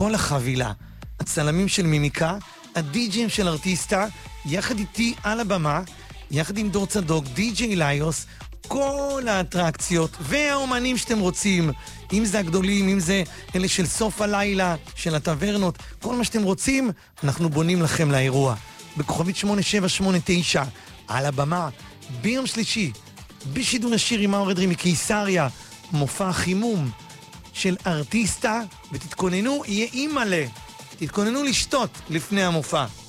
כל החבילה. הצלמים של מימיקה, הדי-ג'ים של ארטיסטה, יחד איתי על הבמה, יחד עם דור צדוק, די-ג'יי ליוס, כל האטרקציות והאומנים שאתם רוצים, אם זה הגדולים, אם זה אלה של סוף הלילה, של הטברנות, כל מה שאתם רוצים, אנחנו בונים לכם לאירוע. בכוכבית 8789, על הבמה, ביום שלישי, בשידור ישיר עם מאור אדרי מקיסריה, מופע חימום של ארטיסטה, ותתכוננו, יהיה אימאלה, תתכוננו לשתות לפני המופע.